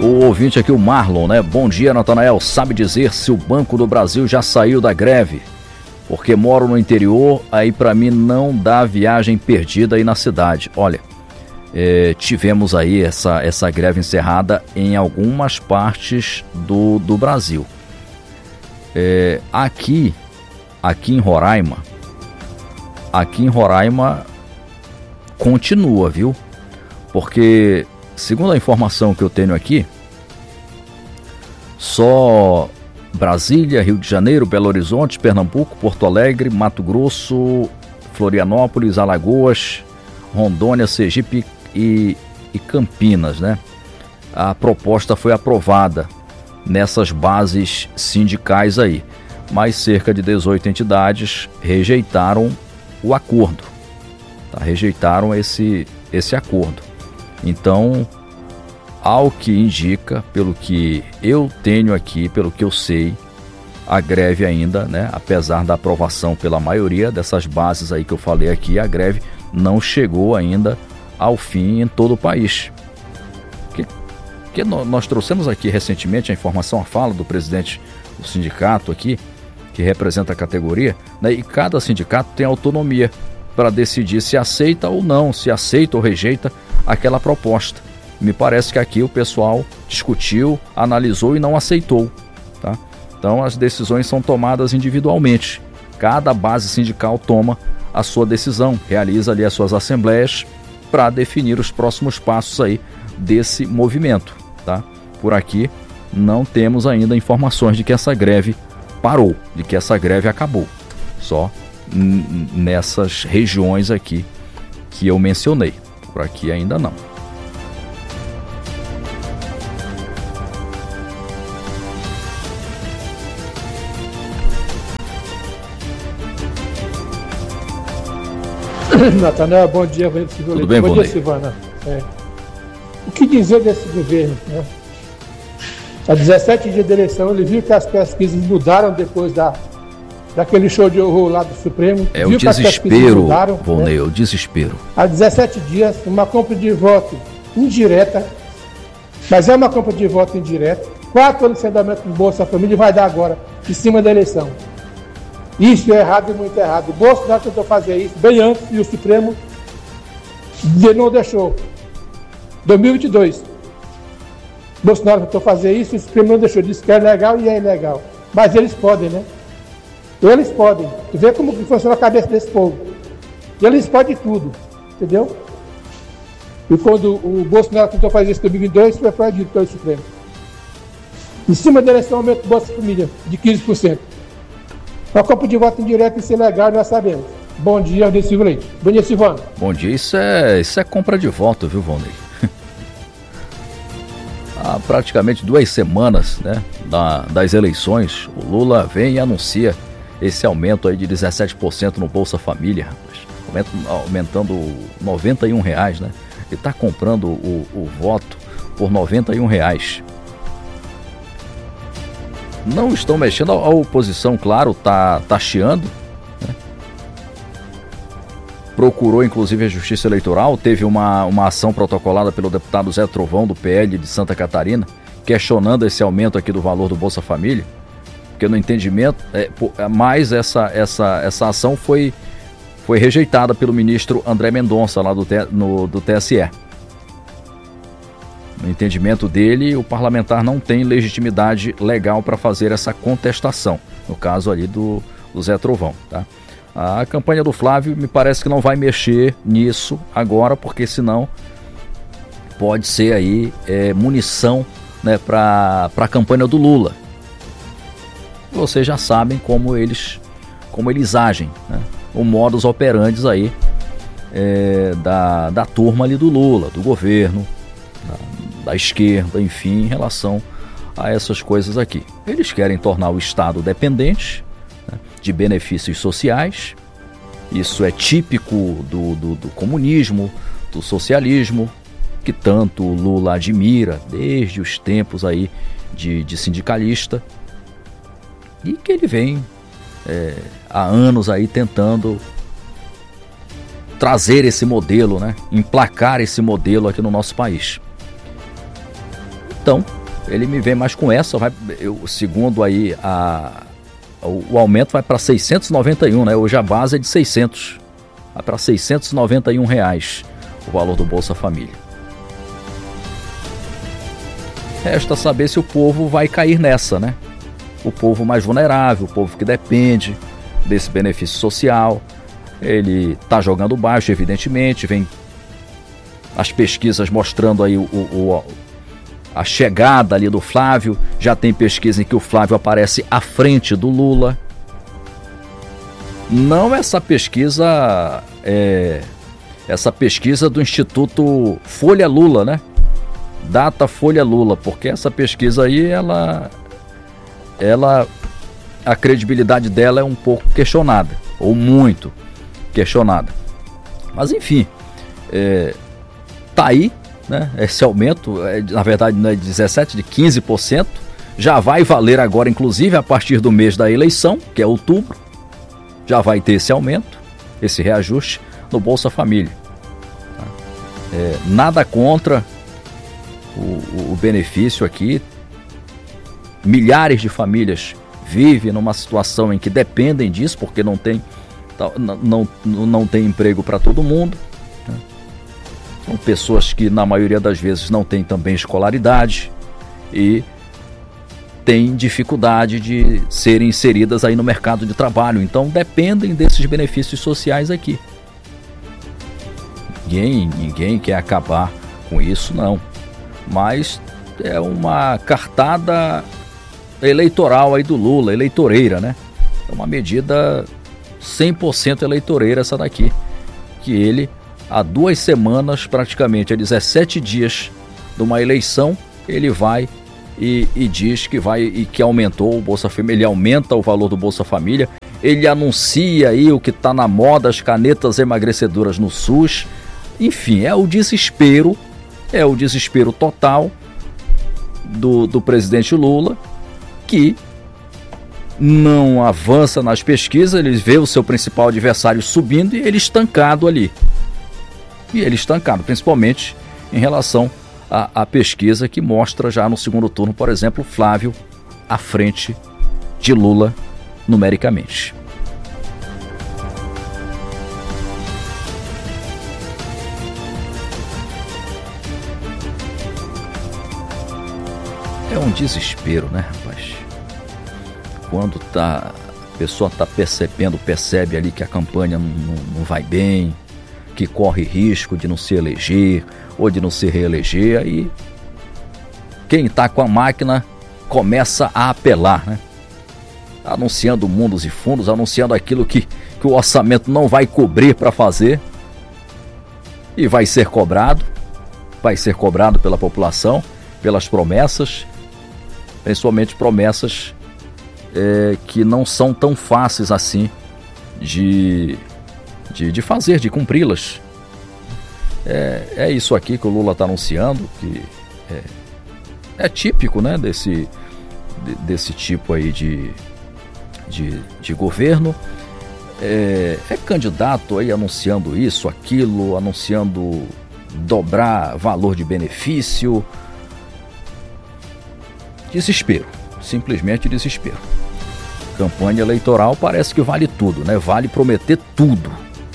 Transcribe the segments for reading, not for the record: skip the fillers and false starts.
O ouvinte aqui, o Marlon, né? Bom dia, Natanael. Sabe dizer se o Banco do Brasil já saiu da greve? Porque moro no interior, aí para mim não dá viagem perdida aí na cidade. Olha, tivemos aí essa greve encerrada em algumas partes do Brasil. Aqui em Roraima continua, viu? Porque, segundo a informação que eu tenho aqui, só Brasília, Rio de Janeiro, Belo Horizonte, Pernambuco, Porto Alegre, Mato Grosso, Florianópolis, Alagoas, Rondônia, Sergipe e Campinas, né? A proposta foi aprovada nessas bases sindicais aí, mas cerca de 18 entidades rejeitaram o acordo, tá? Rejeitaram esse acordo. Então, ao que indica, pelo que eu tenho aqui, pelo que eu sei, a greve ainda, né, apesar da aprovação pela maioria dessas bases aí que eu falei aqui, a greve não chegou ainda ao fim em todo o país. Que nós trouxemos aqui recentemente a informação, a fala do presidente do sindicato aqui, que representa a categoria, né, e cada sindicato tem autonomia para decidir se aceita ou não, se aceita ou rejeita aquela proposta. Me parece que aqui o pessoal discutiu, analisou e não aceitou, tá? Então as decisões são tomadas individualmente. Cada base sindical toma a sua decisão, realiza ali as suas assembleias para definir os próximos passos aí desse movimento, tá? Por aqui não temos ainda informações de que essa greve parou, de que essa greve acabou. Só nessas regiões aqui que eu mencionei. Por aqui ainda não. Natanael, bom dia. Tudo bem, bom dia, Silvana. O que dizer desse governo, né? Há 17 dias da eleição, ele viu que as pesquisas mudaram depois daquele show de horror lá do Supremo. É o desespero, Volney, o desespero. Há 17 dias, uma compra de voto indireta, mas é uma compra de voto indireta. 4 anos de andamento do Bolsa Família vai dar agora, em cima da eleição. Isso é errado e muito errado. O Bolsonaro tentou fazer isso bem antes e o Supremo não deixou. 2022. Bolsonaro tentou fazer isso e o Supremo não deixou. Disse que é legal e é ilegal. Mas eles podem, né? Eles podem. Tu vê como que funciona a cabeça desse povo. Eles podem tudo. Entendeu? E quando o Bolsonaro tentou fazer isso em 2022, foi proibido pelo Supremo. Em cima da eleição, aumento do Bolsa Família de 15%. A compra de voto indireto, isso é legal, nós sabemos. Bom dia, Aldeci Silva Leite. Bom dia, Silvano. Bom dia, isso é compra de voto, viu, Volney? Há praticamente 2 semanas, né, das eleições, o Lula vem e anuncia esse aumento aí de 17% no Bolsa Família, rapaz. Aumentando R$91, né? Ele está comprando o voto por R$91. Não estão mexendo, a oposição, claro, tá chiando, né? Procurou inclusive a Justiça Eleitoral, teve uma ação protocolada pelo deputado Zé Trovão do PL de Santa Catarina, questionando esse aumento aqui do valor do Bolsa Família, porque no entendimento, mas essa ação foi rejeitada pelo ministro André Mendonça lá do TSE. No entendimento dele, o parlamentar não tem legitimidade legal para fazer essa contestação, no caso ali do Zé Trovão, tá? A campanha do Flávio me parece que não vai mexer nisso agora, porque senão pode ser aí munição, né, para a campanha do Lula. Vocês já sabem como eles agem, né? O modus operandi aí da turma ali do Lula, do governo, da esquerda, enfim, em relação a essas coisas aqui. Eles querem tornar o Estado dependente, né, de benefícios sociais. Isso é típico do comunismo, do socialismo, que tanto o Lula admira desde os tempos aí de sindicalista, e que ele vem há anos aí tentando trazer esse modelo, né, emplacar esse modelo aqui no nosso país. Então, ele me vem mais com essa, segundo aí o aumento vai para 691, né? Hoje a base é de 600, vai para R$691 o valor do Bolsa Família. Resta saber se o povo vai cair nessa, né? O povo mais vulnerável, o povo que depende desse benefício social, ele está jogando baixo, evidentemente, vem as pesquisas mostrando aí a chegada ali do Flávio, já tem pesquisa em que o Flávio aparece à frente do Lula. Não essa pesquisa do Instituto Folha Lula, né? Data Folha Lula, porque essa pesquisa aí, a credibilidade dela é um pouco questionada, ou muito questionada. Mas enfim, tá aí, né? Esse aumento, na verdade não é de 17%, de 15%, já vai valer agora, inclusive a partir do mês da eleição, que é outubro, já vai ter esse aumento, esse reajuste no Bolsa Família. Nada contra o benefício aqui. Milhares de famílias vivem numa situação em que dependem disso, porque não tem emprego para todo mundo, né? São pessoas que na maioria das vezes não têm também escolaridade e têm dificuldade de serem inseridas aí no mercado de trabalho, então dependem desses benefícios sociais aqui. Ninguém quer acabar com isso, não, mas é uma cartada eleitoral aí do Lula, eleitoreira, né? É uma medida 100% eleitoreira essa daqui, que ele, há 2 semanas, praticamente há 17 dias de uma eleição, ele vai e diz que vai e que aumentou o Bolsa Família, ele aumenta o valor do Bolsa Família, ele anuncia aí o que está na moda, as canetas emagrecedoras no SUS, enfim, é o desespero total do presidente Lula, que não avança nas pesquisas, ele vê o seu principal adversário subindo e ele estancado ali. E ele estancado, principalmente em relação à pesquisa que mostra já no segundo turno, por exemplo, Flávio à frente de Lula numericamente. É um desespero, né, rapaz? Quando a pessoa percebe ali que a campanha não vai bem, que corre risco de não se eleger ou de não se reeleger, aí quem está com a máquina começa a apelar, né? Anunciando mundos e fundos, anunciando aquilo que o orçamento não vai cobrir para fazer, e vai ser cobrado pela população, pelas promessas, principalmente promessas que não são tão fáceis assim de fazer, de cumpri-las. É isso aqui que o Lula está anunciando, que é típico, né, desse tipo aí de governo. É candidato aí anunciando isso, aquilo, anunciando dobrar valor de benefício. Desespero, simplesmente desespero. Campanha eleitoral parece que vale tudo, né? Vale prometer tudo.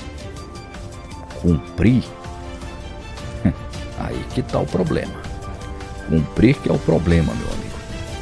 Cumprir? Aí que tá o problema. Cumprir que é o problema, meu amigo.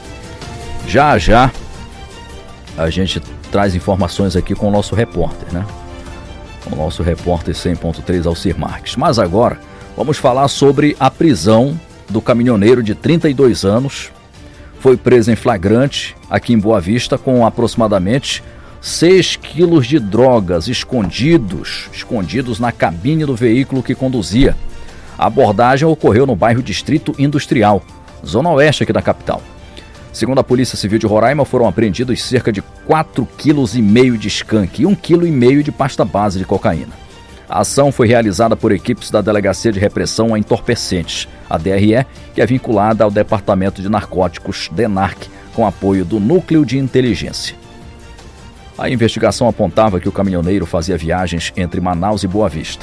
Já a gente traz informações aqui com o nosso repórter, né? O nosso repórter 100.3 Alcir Marques. Mas agora vamos falar sobre a prisão do caminhoneiro de 32 anos. Foi preso em flagrante aqui em Boa Vista com aproximadamente 6 quilos de drogas escondidos na cabine do veículo que conduzia. A abordagem ocorreu no bairro Distrito Industrial, zona oeste aqui da capital. Segundo a Polícia Civil de Roraima, foram apreendidos cerca de 4,5 kg de skunk e 1,5 kg de pasta base de cocaína. A ação foi realizada por equipes da Delegacia de Repressão a Entorpecentes, a DRE, que é vinculada ao Departamento de Narcóticos, DENARC, com apoio do Núcleo de Inteligência. A investigação apontava que o caminhoneiro fazia viagens entre Manaus e Boa Vista.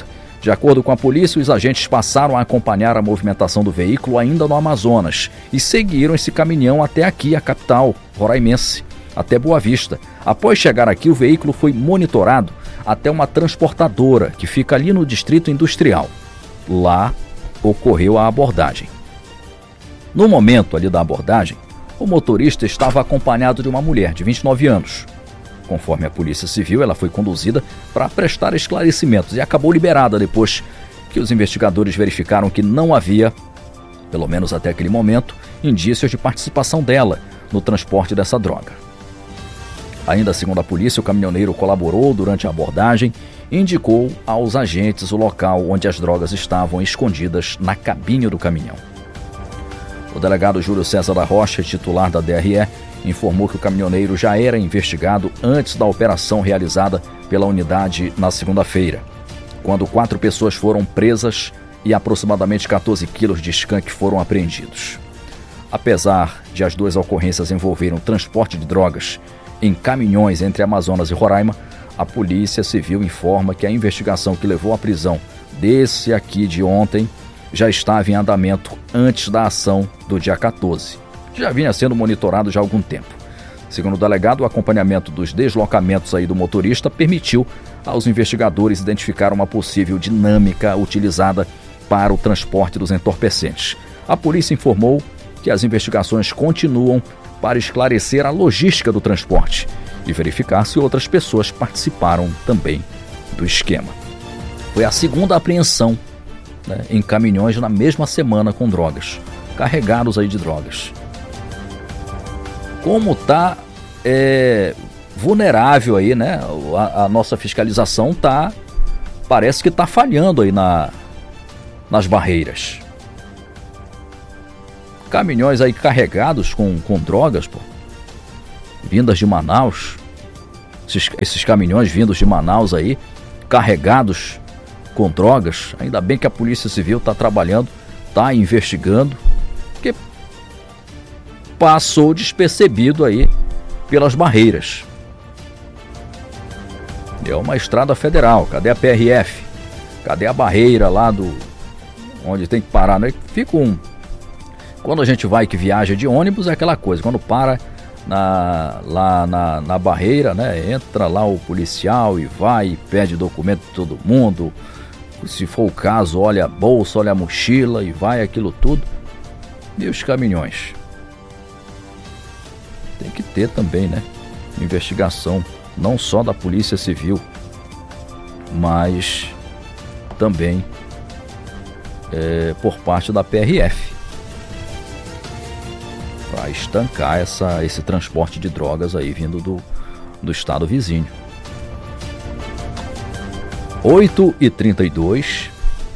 De acordo com a polícia, os agentes passaram a acompanhar a movimentação do veículo ainda no Amazonas e seguiram esse caminhão até aqui, a capital roraimense, até Boa Vista. Após chegar aqui, o veículo foi monitorado até uma transportadora que fica ali no Distrito Industrial. Lá ocorreu a abordagem. No momento ali da abordagem, o motorista estava acompanhado de uma mulher de 29 anos. Conforme a Polícia Civil, ela foi conduzida para prestar esclarecimentos e acabou liberada depois que os investigadores verificaram que não havia, pelo menos até aquele momento, indícios de participação dela no transporte dessa droga. Ainda segundo a polícia, o caminhoneiro colaborou durante a abordagem e indicou aos agentes o local onde as drogas estavam escondidas na cabine do caminhão. O delegado Júlio César da Rocha, titular da DRE, informou que o caminhoneiro já era investigado antes da operação realizada pela unidade na segunda-feira, quando 4 pessoas foram presas e aproximadamente 14 quilos de skunk foram apreendidos. Apesar de as 2 ocorrências envolverem o transporte de drogas em caminhões entre Amazonas e Roraima, a Polícia Civil informa que a investigação que levou à prisão desse aqui de ontem já estava em andamento antes da ação do dia 14. Já vinha sendo monitorado já há algum tempo. Segundo o delegado, o acompanhamento dos deslocamentos aí do motorista permitiu aos investigadores identificar uma possível dinâmica utilizada para o transporte dos entorpecentes. A polícia informou que as investigações continuam para esclarecer a logística do transporte e verificar se outras pessoas participaram também do esquema. Foi a segunda apreensão, né, em caminhões na mesma semana com drogas, carregados aí de drogas. Como está vulnerável aí, né? A nossa fiscalização parece que está falhando aí nas barreiras. Caminhões aí carregados com drogas, pô, vindas de Manaus. Esses caminhões vindos de Manaus aí, carregados com drogas. Ainda bem que a Polícia Civil está trabalhando, está investigando, porque passou despercebido aí pelas barreiras. É uma estrada federal, cadê a PRF? Cadê a barreira lá onde tem que parar, né? Quando a gente vai que viaja de ônibus é aquela coisa, quando para lá na barreira, né? Entra lá o policial e vai e pede documento de todo mundo. Se for o caso, olha a bolsa, olha a mochila e vai aquilo tudo. E os caminhões? Tem que ter também, né? Investigação, não só da Polícia Civil, mas também por parte da PRF, para estancar esse transporte de drogas aí vindo do estado vizinho. 8h32.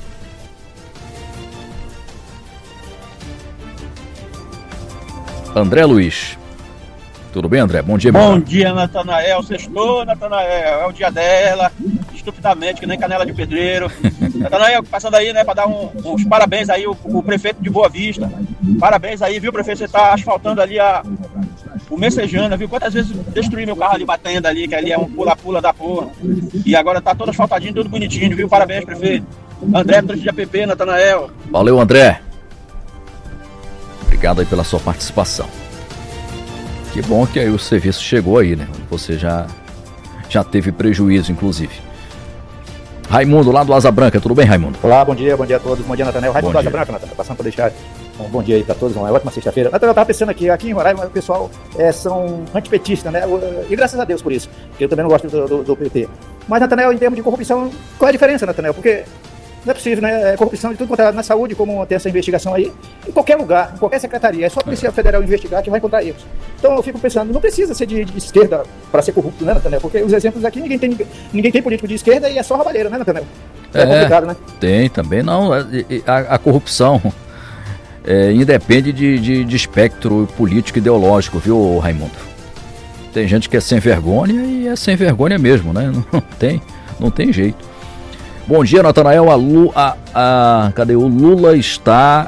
André Luiz. Tudo bem, André? Bom dia, meu Bom dia, Natanael. Sextou, Natanael. É o dia dela, estupidamente, que nem canela de pedreiro. Natanael, passando aí, né, para dar uns parabéns aí, o prefeito de Boa Vista. Parabéns aí, viu, prefeito? Você tá asfaltando ali o Messejana, viu? Quantas vezes destruí meu carro ali batendo ali, que ali é um pula-pula da porra. E agora tá todo asfaltadinho, tudo bonitinho, viu? Parabéns, prefeito. André, do de APP, Natanael. Valeu, André. Obrigado aí pela sua participação. Que bom que aí o serviço chegou aí, né? Você já teve prejuízo, inclusive. Raimundo, lá do Asa Branca. Tudo bem, Raimundo? Olá, bom dia a todos. Bom dia, Natanael. Raimundo do Asa Branca, Natanael. Passando para deixar um bom dia aí para todos. Uma ótima sexta-feira. Natanael, eu estava pensando aqui em Roraima, o pessoal são antipetistas, né? E graças a Deus por isso. Eu também não gosto do PT. Mas, Natanael, em termos de corrupção, qual é a diferença, Natanael? Porque não é possível, né? É corrupção de tudo quanto é na saúde, como tem essa investigação aí, em qualquer lugar, em qualquer secretaria. É só a Polícia Federal investigar que vai encontrar erros. Então eu fico pensando, não precisa ser de esquerda para ser corrupto, né, Natanael? Porque os exemplos aqui, ninguém tem político de esquerda e é só roubalheira, né, Natanael? É complicado, né? Tem também, não. A corrupção independe de espectro político e ideológico, viu, Raimundo? Tem gente que é sem vergonha e é sem vergonha mesmo, né? Não tem jeito. Bom dia, Natanael. Cadê? O Lula está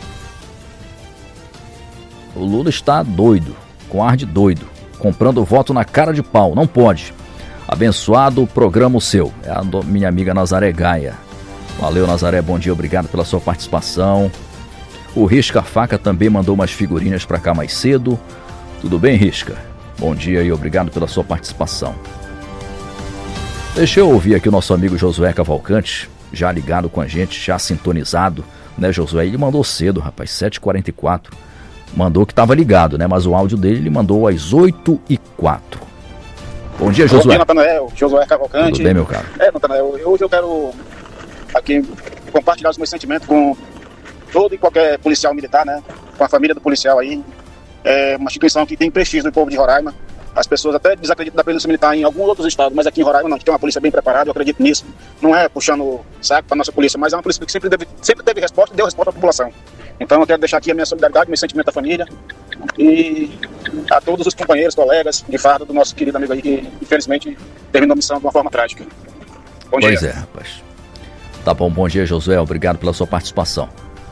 doido, com ar de doido, comprando voto na cara de pau. Não pode. Abençoado o programa seu. É a minha amiga Nazaré Gaia. Valeu, Nazaré, bom dia, obrigado pela sua participação. O Risca Faca também mandou umas figurinhas para cá mais cedo. Tudo bem, Risca? Bom dia e obrigado pela sua participação. Deixa eu ouvir aqui o nosso amigo Josué Cavalcante, já ligado com a gente, já sintonizado, né, Josué? Ele mandou cedo, rapaz, 7h44. Mandou que estava ligado, né? Mas o áudio dele ele mandou às 8h04. Bom dia, Josué. Bom dia, Natanael. Josué Cavalcante. Tudo bem, meu caro? Natanael, hoje eu quero aqui compartilhar os meus sentimentos com todo e qualquer policial militar, né? Com a família do policial aí. É uma instituição que tem prestígio no povo de Roraima. As pessoas até desacreditam da polícia militar em alguns outros estados, mas aqui em Roraima não, a gente tem uma polícia bem preparada, eu acredito nisso. Não é puxando saco para nossa polícia, mas é uma polícia que sempre teve resposta e deu resposta à população. Então eu quero deixar aqui a minha solidariedade, meu sentimento da família e a todos os companheiros, colegas de farda do nosso querido amigo aí que infelizmente terminou a missão de uma forma trágica. Bom dia. Pois é, rapaz. Tá bom, bom dia, Josué, obrigado pela sua participação.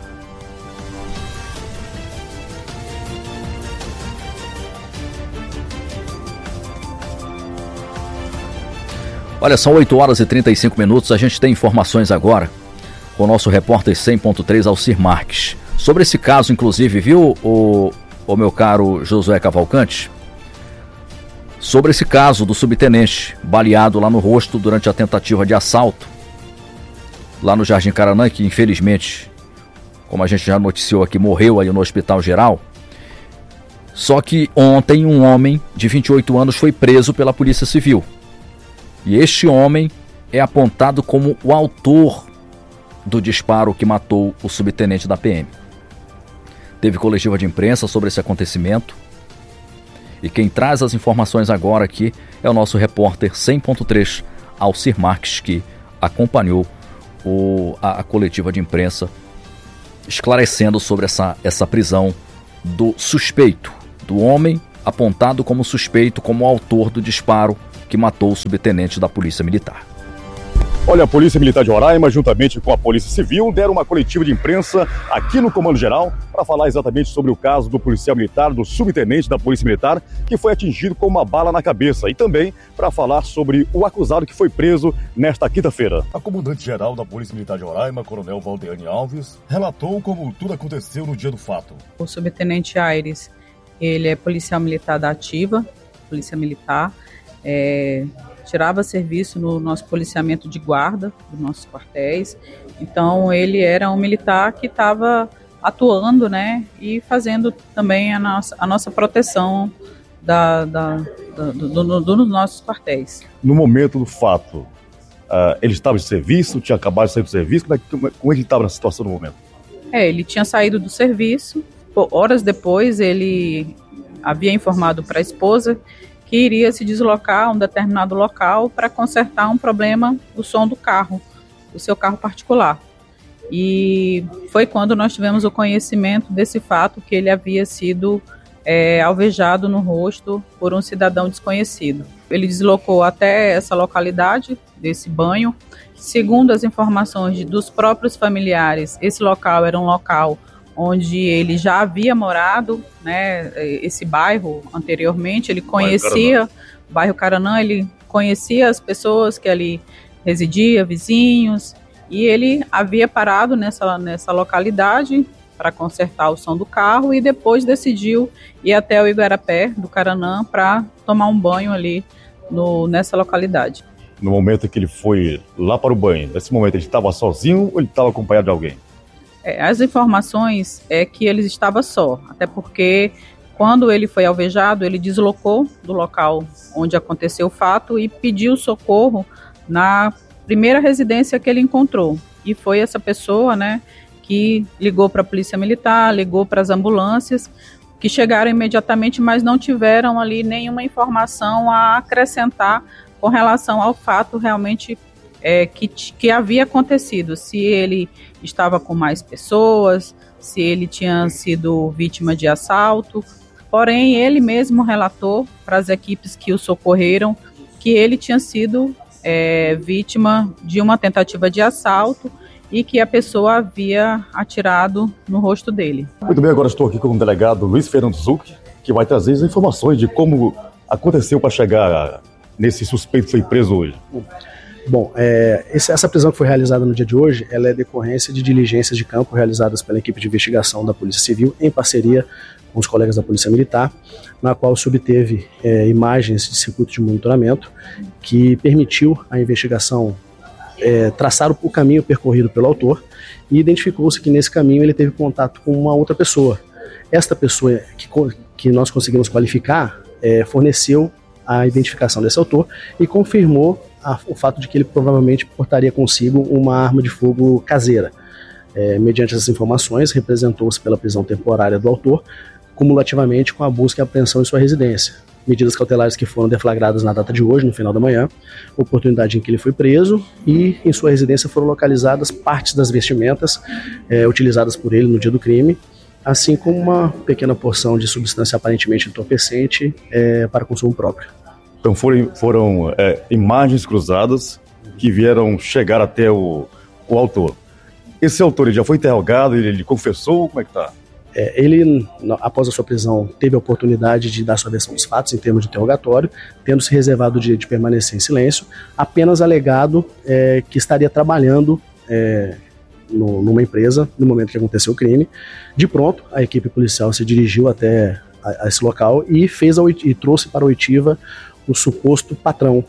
Olha, são 8h35, a gente tem informações agora com o nosso repórter 100.3 Alcir Marques. Sobre esse caso, inclusive, viu, o meu caro Josué Cavalcante? Sobre esse caso do subtenente baleado lá no rosto durante a tentativa de assalto, lá no Jardim Caranã, que infelizmente, como a gente já noticiou aqui, morreu aí no Hospital Geral. Só que ontem um homem de 28 anos foi preso pela Polícia Civil. E este homem é apontado como o autor do disparo que matou o subtenente da PM. Teve coletiva de imprensa sobre esse acontecimento. E quem traz as informações agora aqui é o nosso repórter 100.3, Alcir Marques, que acompanhou a coletiva de imprensa, esclarecendo sobre essa prisão do suspeito, do homem apontado como suspeito, como autor do disparo que matou o subtenente da Polícia Militar. Olha, a Polícia Militar de Roraima, juntamente com a Polícia Civil, deram uma coletiva de imprensa aqui no Comando Geral para falar exatamente sobre o caso do policial militar, do subtenente da Polícia Militar, que foi atingido com uma bala na cabeça, e também para falar sobre o acusado que foi preso nesta quinta-feira. A comandante-geral da Polícia Militar de Roraima, Coronel Valdeane Alves, relatou como tudo aconteceu no dia do fato. O subtenente Aires, ele é policial militar da ativa, Polícia Militar, tirava serviço no nosso policiamento de guarda dos nossos quartéis. Então ele era um militar que estava atuando, né, e fazendo também a nossa proteção dos nossos quartéis. No momento do fato, ele estava de serviço, tinha acabado de sair do serviço, como é que ele estava na situação no momento? Ele tinha saído do serviço, horas depois ele havia informado para a esposa que iria se deslocar a um determinado local para consertar um problema do som do carro, do seu carro particular. E foi quando nós tivemos o conhecimento desse fato, que ele havia sido alvejado no rosto por um cidadão desconhecido. Ele deslocou até essa localidade desse banho. Segundo as informações dos próprios familiares, esse local era um local onde ele já havia morado, né, esse bairro anteriormente. Ele conhecia o bairro Caranã, ele conhecia as pessoas que ali residiam, vizinhos, e ele havia parado nessa localidade para consertar o som do carro e depois decidiu ir até o Igarapé do Caranã para tomar um banho ali nessa localidade. No momento que ele foi lá para o banho, nesse momento ele estava sozinho ou ele estava acompanhado de alguém? As informações é que ele estava só, até porque quando ele foi alvejado, ele deslocou do local onde aconteceu o fato e pediu socorro na primeira residência que ele encontrou. E foi essa pessoa, né, que ligou para a Polícia Militar, ligou para as ambulâncias, que chegaram imediatamente, mas não tiveram ali nenhuma informação a acrescentar com relação ao fato realmente que havia acontecido, se ele estava com mais pessoas, se ele tinha sido vítima de assalto. Porém, ele mesmo relatou para as equipes que o socorreram que ele tinha sido vítima de uma tentativa de assalto e que a pessoa havia atirado no rosto dele. Muito bem, agora estou aqui com o delegado Luiz Fernando Zucchi, que vai trazer as informações de como aconteceu para chegar nesse suspeito que foi preso hoje. Bom, essa prisão que foi realizada no dia de hoje, ela é decorrência de diligências de campo realizadas pela equipe de investigação da Polícia Civil em parceria com os colegas da Polícia Militar, na qual se obteve imagens de circuito de monitoramento que permitiu a investigação traçar o caminho percorrido pelo autor, e identificou-se que nesse caminho ele teve contato com uma outra pessoa. Esta pessoa que nós conseguimos qualificar forneceu a identificação desse autor e confirmou o fato de que ele provavelmente portaria consigo uma arma de fogo caseira. Mediante essas informações, representou-se pela prisão temporária do autor, cumulativamente com a busca e apreensão em sua residência. Medidas cautelares que foram deflagradas na data de hoje, no final da manhã, oportunidade em que ele foi preso, e em sua residência foram localizadas partes das vestimentas utilizadas por ele no dia do crime, assim como uma pequena porção de substância aparentemente entorpecente para consumo próprio. Então foram imagens cruzadas que vieram chegar até o autor. Esse autor ele já foi interrogado, ele confessou, como é que está? Ele, após a sua prisão, teve a oportunidade de dar sua versão dos fatos em termos de interrogatório, tendo se reservado o direito de permanecer em silêncio, apenas alegado que estaria trabalhando numa empresa no momento que aconteceu o crime. De pronto, a equipe policial se dirigiu até a esse local e trouxe para a oitiva o suposto patrão,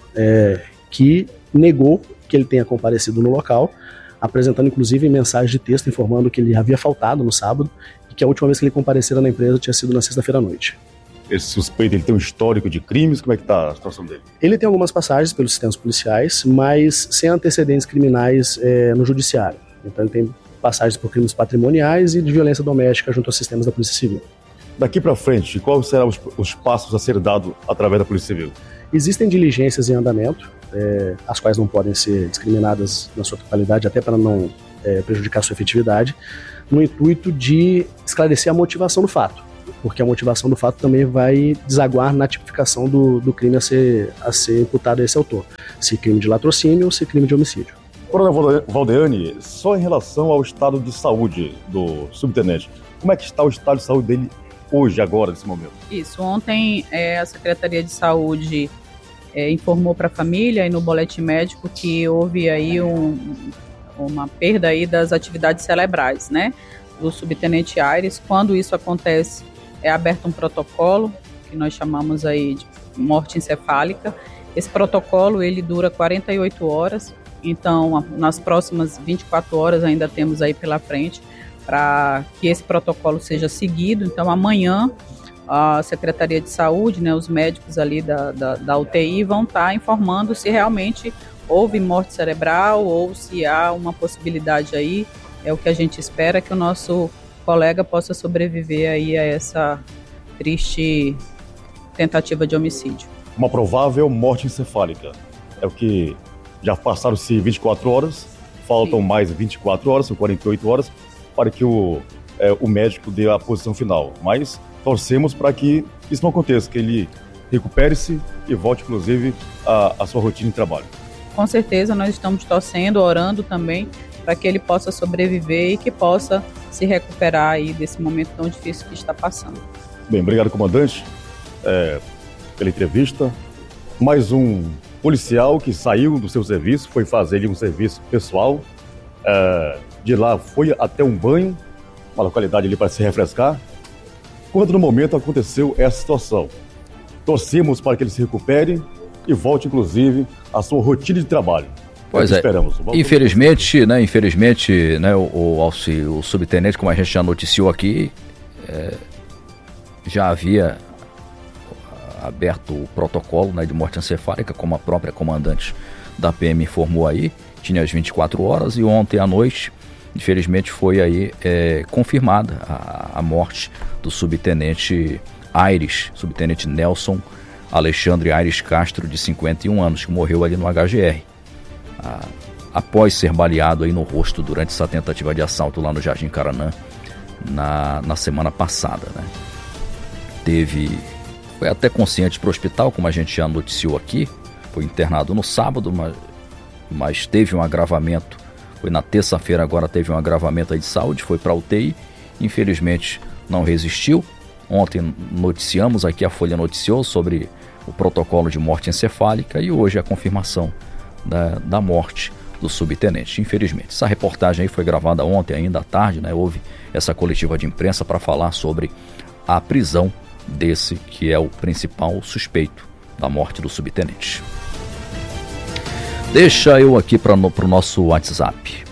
que negou que ele tenha comparecido no local, apresentando inclusive mensagem de texto informando que ele havia faltado no sábado e que a última vez que ele comparecera na empresa tinha sido na sexta-feira à noite. Esse suspeito ele tem um histórico de crimes, como é que está a situação dele? Ele tem algumas passagens pelos sistemas policiais, mas sem antecedentes criminais no judiciário. Então ele tem passagens por crimes patrimoniais e de violência doméstica junto aos sistemas da Polícia Civil. Daqui para frente, quais serão os passos a ser dados através da Polícia Civil? Existem diligências em andamento, as quais não podem ser discriminadas na sua totalidade, até para não prejudicar sua efetividade, no intuito de esclarecer a motivação do fato, porque a motivação do fato também vai desaguar na tipificação do crime a ser imputado a esse autor, se crime de latrocínio ou se crime de homicídio. Coronel Valdeani, só em relação ao estado de saúde do subtenente, como é que está o estado de saúde dele hoje, agora, nesse momento? Isso, ontem a Secretaria de Saúde informou para a família e no boletim médico que houve aí uma perda aí das atividades cerebrais, né, do subtenente Aires. Quando isso acontece, é aberto um protocolo, que nós chamamos aí de morte encefálica. Esse protocolo, ele dura 48 horas, então nas próximas 24 horas ainda temos aí pela frente para que esse protocolo seja seguido. Então amanhã a Secretaria de Saúde, né, os médicos ali da UTI vão estar informando se realmente houve morte cerebral ou se há uma possibilidade aí. É o que a gente espera, que o nosso colega possa sobreviver aí a essa triste tentativa de homicídio. Uma provável morte encefálica. É o que já passaram-se 24 horas, faltam Sim. mais 24 horas, são 48 horas, para que o médico dê a posição final. Mas torcemos para que isso não aconteça, que ele recupere-se e volte, inclusive, à sua rotina de trabalho. Com certeza, nós estamos torcendo, orando também, para que ele possa sobreviver e que possa se recuperar aí desse momento tão difícil que está passando. Bem, obrigado, comandante, pela entrevista. Mais um policial que saiu do seu serviço, foi fazer ali um serviço pessoal, de lá foi até um banho, uma localidade ali para se refrescar, quando no momento aconteceu essa situação. Torcemos para que ele se recupere e volte, inclusive, à sua rotina de trabalho. Pois é, esperamos. Infelizmente, né, o subtenente, como a gente já noticiou aqui, já havia aberto o protocolo, né, de morte encefálica, como a própria comandante da PM informou aí, tinha as 24 horas, e ontem à noite, infelizmente, foi aí confirmada a morte do subtenente Aires, subtenente Nelson Alexandre Aires Castro, de 51 anos, que morreu ali no HGR, após ser baleado aí no rosto durante essa tentativa de assalto lá no Jardim Caranã na semana passada, né? Foi até consciente para o hospital, como a gente já noticiou aqui, foi internado no sábado, mas teve um agravamento, foi na terça-feira, agora teve um agravamento aí de saúde, foi para a UTI, infelizmente não resistiu. Ontem noticiamos aqui, a Folha noticiou sobre o protocolo de morte encefálica, e hoje a confirmação da morte do subtenente, infelizmente. Essa reportagem aí foi gravada ontem ainda à tarde, né? Houve essa coletiva de imprensa para falar sobre a prisão desse que é o principal suspeito da morte do subtenente. Deixa eu aqui para o nosso WhatsApp.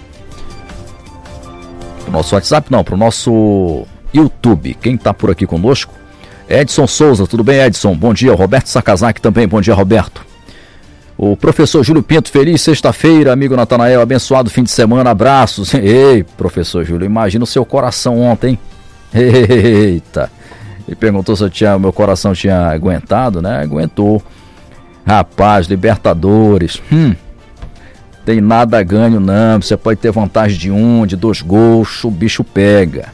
Para o nosso YouTube. Quem está por aqui conosco? Edson Souza, tudo bem, Edson? Bom dia. Roberto Sakazaki também, bom dia, Roberto. O professor Júlio Pinto, feliz sexta-feira, amigo Natanael, abençoado fim de semana, abraços. Ei, professor Júlio, imagina o seu coração ontem, hein? Eita. Ele perguntou se meu coração tinha aguentado, né? Aguentou. Rapaz, Libertadores, tem nada a ganho não, você pode ter vantagem de 1, de 2 gols, o bicho pega.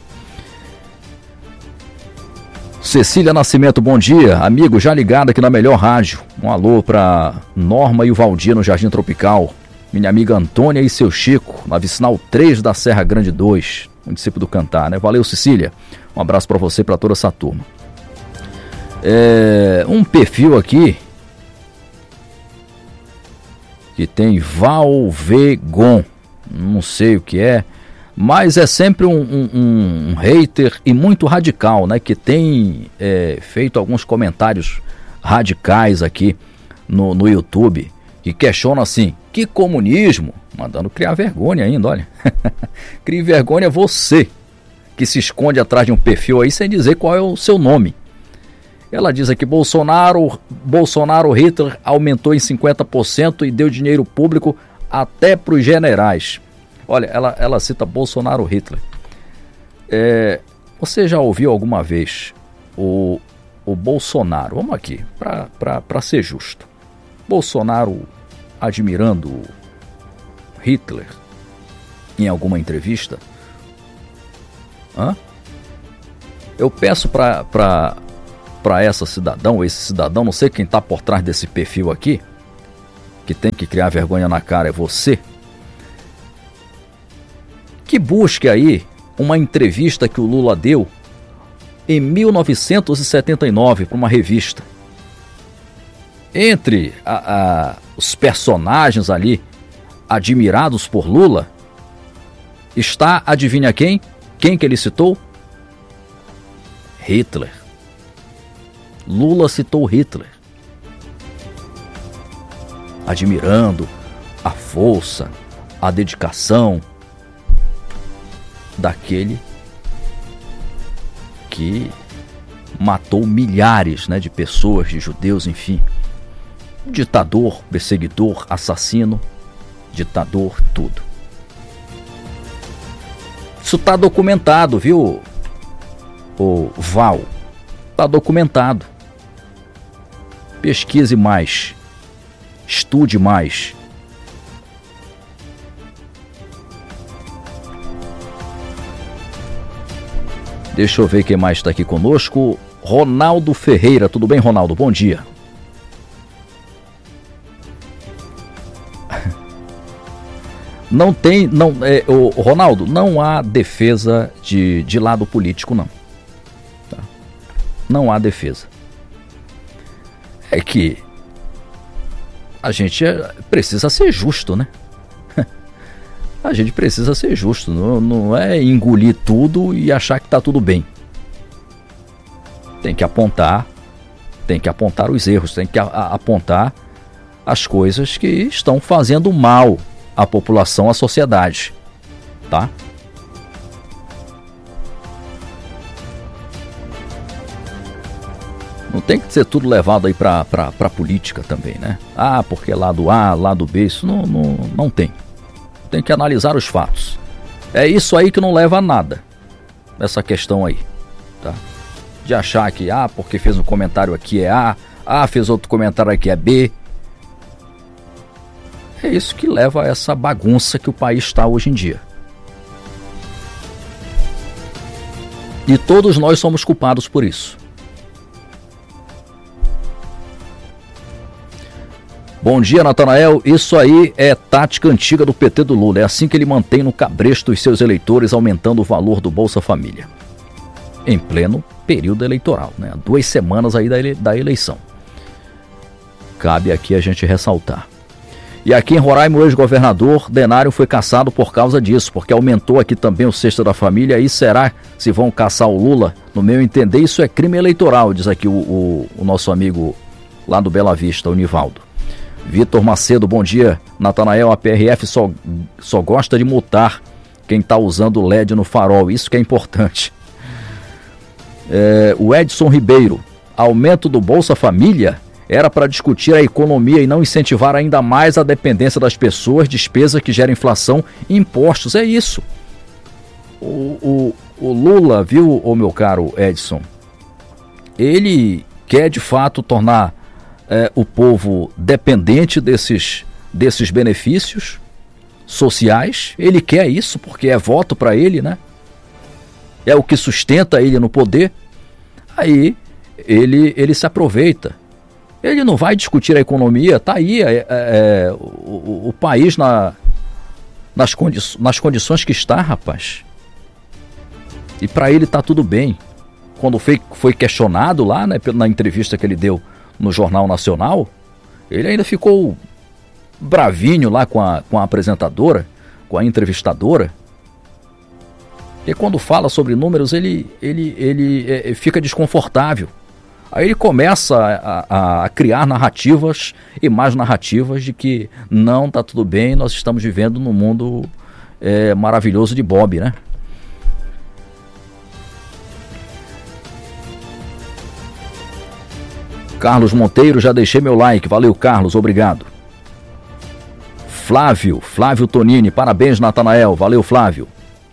Cecília Nascimento, bom dia, amigo, já ligado aqui na melhor rádio. Um alô para Norma e o Valdir no Jardim Tropical. Minha amiga Antônia e seu Chico, na vicinal 3 da Serra Grande 2, município do Cantar, né? Valeu, Cecília. Um abraço para você e para toda essa turma. Um perfil aqui que tem Valvegon, não sei o que é, mas é sempre um hater e muito radical, né? Que tem feito alguns comentários radicais aqui no YouTube, que questiona assim, que comunismo? Mandando criar vergonha ainda, olha. Crie vergonha você, que se esconde atrás de um perfil aí sem dizer qual é o seu nome. Ela diz aqui, Bolsonaro Hitler aumentou em 50% e deu dinheiro público até para os generais. Olha, ela cita Bolsonaro Hitler. Você já ouviu alguma vez o Bolsonaro, vamos aqui, para ser justo, Bolsonaro admirando Hitler em alguma entrevista? Eu peço para esse cidadão, não sei quem está por trás desse perfil aqui, que tem que criar vergonha na cara, é você, que busque aí uma entrevista que o Lula deu em 1979 para uma revista. Entre os personagens ali admirados por Lula está, adivinha quem? Quem que ele citou? Hitler. Lula citou Hitler, admirando a força, a dedicação daquele que matou milhares, né, de pessoas, de judeus, enfim. Ditador, perseguidor, assassino, ditador, tudo. Isso está documentado, viu, o Val? Está documentado. Pesquise mais, estude mais. Deixa eu ver quem mais está aqui conosco. Ronaldo Ferreira, tudo bem, Ronaldo? Bom dia. Ronaldo, não há defesa de lado político, não. Tá? Não há defesa. É que a gente precisa ser justo, né? A gente precisa ser justo, não é engolir tudo e achar que está tudo bem. Tem que apontar os erros, tem que apontar as coisas que estão fazendo mal à população, à sociedade, tá? Não tem que ser tudo levado aí para política também, né? Porque lado A, lado B, isso não tem. Tem que analisar os fatos. É isso aí que não leva a nada, essa questão aí, tá? De achar que porque fez um comentário aqui é A, fez outro comentário aqui é B. É isso que leva a essa bagunça que o país está hoje em dia. E todos nós somos culpados por isso. Bom dia, Natanael. Isso aí é tática antiga do PT do Lula. É assim que ele mantém no cabresto os seus eleitores, aumentando o valor do Bolsa Família. Em pleno período eleitoral, né? 2 semanas aí da eleição. Cabe aqui a gente ressaltar. E aqui em Roraima, o ex-governador Denário foi cassado por causa disso, porque aumentou aqui também o Cesta da Família. E será se vão caçar o Lula? No meu entender, isso é crime eleitoral, diz aqui o nosso amigo lá do Bela Vista, o Nivaldo. Vitor Macedo, bom dia. Natanael, a PRF só gosta de multar quem está usando LED no farol, isso que é importante. O Edson Ribeiro, aumento do Bolsa Família era para discutir a economia e não incentivar ainda mais a dependência das pessoas, despesa que gera inflação e impostos. É isso. O Lula, viu, ô meu caro Edson, ele quer de fato tornar o povo dependente desses benefícios sociais. Ele quer isso porque é voto para ele, né? É o que sustenta ele no poder. Aí ele se aproveita. Ele não vai discutir a economia, tá aí o país nas condições que está, rapaz. E para ele tá tudo bem. Quando foi questionado lá, né, na entrevista que ele deu no Jornal Nacional, ele ainda ficou bravinho lá com a apresentadora, com a entrevistadora. E quando fala sobre números, ele fica desconfortável. Aí ele começa a criar narrativas e mais narrativas de que não, tá tudo bem, nós estamos vivendo num mundo maravilhoso de Bob, né? Carlos Monteiro, já deixei meu like, valeu Carlos, obrigado. Flávio Tonini, parabéns Natanael, valeu Flávio.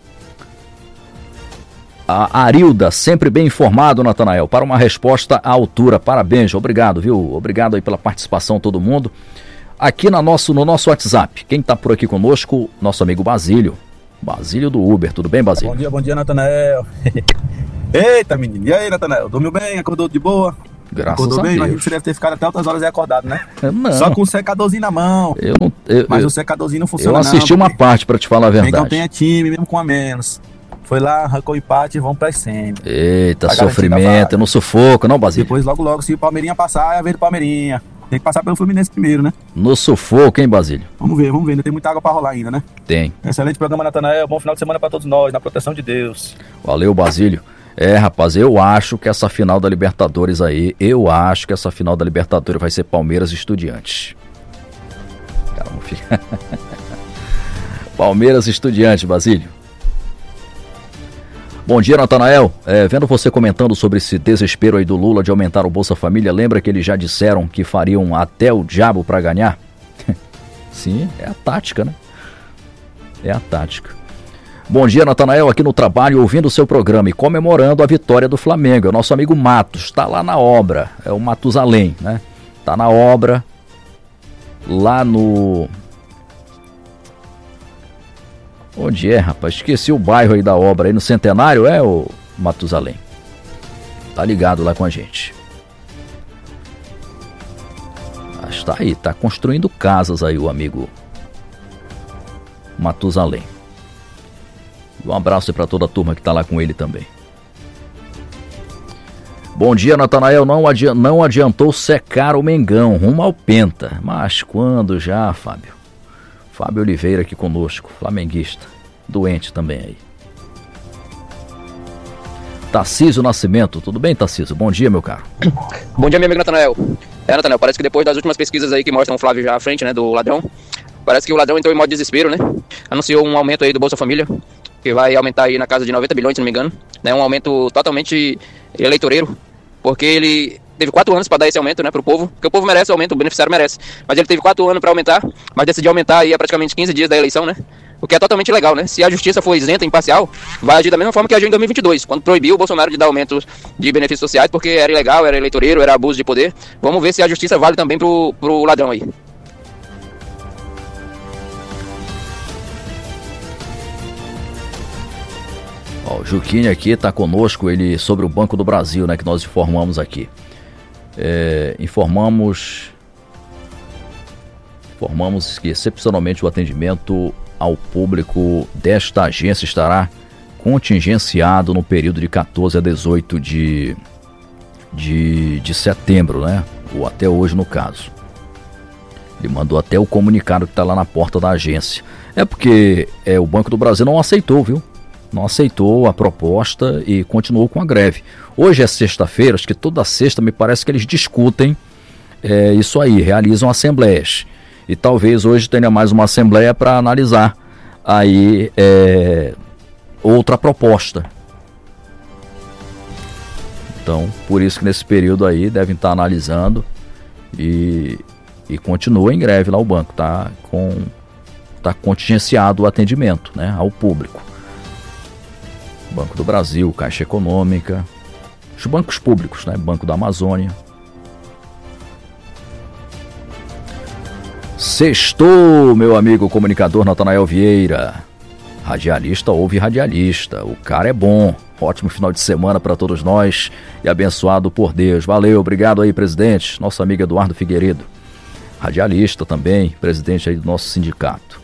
A Arilda, sempre bem informado, Natanael, para uma resposta à altura. Parabéns, obrigado, viu? Obrigado aí pela participação, todo mundo. Aqui no nosso WhatsApp, quem está por aqui conosco, nosso amigo Basílio. Basílio do Uber, tudo bem, Basílio? Bom dia, Natanael. Eita, menino, e aí, Natanael? Dormiu bem? Acordou de boa? Graças acordou a bem? Deus. A gente deve ter ficado até outras horas aí acordado, né? Não. Só com o secadorzinho na mão. Mas o secadorzinho não funciona, eu assisti não, uma parte, para te falar a verdade. Quem não tem é time, mesmo com a menos. Foi lá, arrancou o empate e vamos pra semi. Eita, sofrimento, no sufoco, não, Basílio? Depois, logo, se o Palmeirinha passar, é a vez do Palmeirinha. Tem que passar pelo Fluminense primeiro, né? No sufoco, hein, Basílio? Vamos ver, ainda tem muita água pra rolar ainda, né? Tem. Excelente programa, Natanael, bom final de semana pra todos nós, na proteção de Deus. Valeu, Basílio. Rapaz, eu acho que essa final da Libertadores aí, vai ser Palmeiras e Estudiantes. Caramba, fica... Palmeiras e Estudiantes, Basílio. Bom dia, Natanael. Vendo você comentando sobre esse desespero aí do Lula de aumentar o Bolsa Família, lembra que eles já disseram que fariam até o diabo para ganhar? Sim, é a tática, né? É a tática. Bom dia, Natanael, aqui no trabalho, ouvindo o seu programa e comemorando a vitória do Flamengo. É o nosso amigo Matos, está lá na obra, é o Matusalém, né? Está na obra, lá no... Onde é, rapaz? Esqueci o bairro aí da obra, aí no Centenário, o Matusalém? Tá ligado lá com a gente. Está aí, tá construindo casas aí o amigo Matusalém. Um abraço aí pra toda a turma que tá lá com ele também. Bom dia, Natanael. Não adiantou secar o Mengão, rumo ao Penta. Mas quando já, Fábio? Fábio Oliveira aqui conosco, flamenguista, doente também aí. Tarcísio Nascimento, tudo bem, Tarcísio? Bom dia, meu caro. Bom dia, meu amigo Natanael. Natanael, parece que depois das últimas pesquisas aí que mostram o Flávio já à frente, né, do Ladrão, parece que o Ladrão entrou em modo de desespero, né? Anunciou um aumento aí do Bolsa Família, que vai aumentar aí na casa de 90 bilhões, se não me engano, né? Um aumento totalmente eleitoreiro, porque ele teve 4 anos para dar esse aumento, né, pro povo, porque o povo merece o aumento, o beneficiário merece, mas ele teve 4 anos para aumentar, mas decidiu aumentar aí a praticamente 15 dias da eleição, né, o que é totalmente ilegal, né, se a justiça for isenta e imparcial, vai agir da mesma forma que agiu em 2022, quando proibiu o Bolsonaro de dar aumentos de benefícios sociais, porque era ilegal, era eleitoreiro, era abuso de poder. Vamos ver se a justiça vale também pro Ladrão aí. Ó, o Juquinha aqui está conosco, ele sobre o Banco do Brasil, né, que nós informamos aqui. Informamos que excepcionalmente o atendimento ao público desta agência estará contingenciado no período de 14 a 18 de setembro, né? Ou até hoje no caso. Ele mandou até o comunicado que está lá na porta da agência. É porque o Banco do Brasil não aceitou, viu? Não aceitou a proposta e continuou com a greve. Hoje é sexta-feira, acho que toda sexta me parece que eles discutem isso aí, realizam assembleias. E talvez hoje tenha mais uma assembleia para analisar aí outra proposta. Então, por isso que nesse período aí devem estar analisando e continua em greve lá o banco, tá contingenciado o atendimento, né, ao público. Banco do Brasil, Caixa Econômica, os bancos públicos, né, Banco da Amazônia. Sextou, meu amigo comunicador Natanael Vieira. Radialista ouve radialista, o cara é bom. Ótimo final de semana para todos nós e abençoado por Deus. Valeu, obrigado aí, presidente, nosso amigo Eduardo Figueiredo. Radialista também, presidente aí do nosso sindicato.